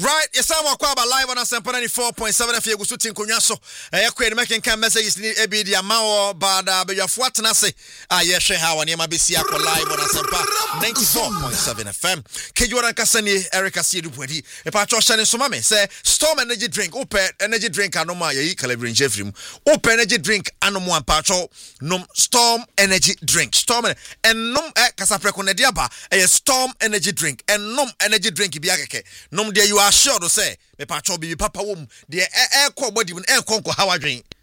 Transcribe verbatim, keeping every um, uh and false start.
Right, yes, I'm about live on Asempa ninety-four point seven F M. Go shooting konyaso. Eh, kwedi making can messages ni ebi di amao bada be yafu atenase. Ah, yes, how ani ma besi akọ live on Asempa ninety-four point seven F M. Kejuara kasani Eric Asiedu Pwedi. E pa cho shane so mame say Storm energy drink, open energy drink anoma ye calibrin jeffrim. Open energy drink anomo ampacho nom Storm energy drink. Storm and nom eh kasapreko ne diaba eh Storm energy drink and nom energy drink bi akeke. Nom de you are sure to say me patcho bi papa wom de e e ko body mun e konko hawadwen